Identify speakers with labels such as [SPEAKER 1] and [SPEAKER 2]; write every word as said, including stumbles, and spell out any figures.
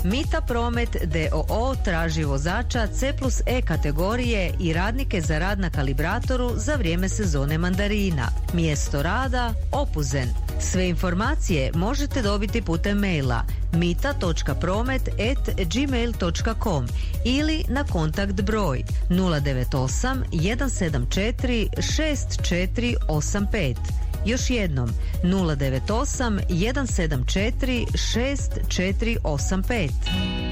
[SPEAKER 1] Mita Promet d o o traži vozača C plus E kategorije i radnike za rad na kalibratoru za vrijeme sezone mandarina. Mjesto rada Opuzen. Sve informacije možete dobiti putem maila mita točka promet at gmail točka com ili na kontakt broj nula devet osam jedan sedam četiri šest četiri osam pet. Još jednom nula devet osam jedan sedam četiri šest četiri osam pet.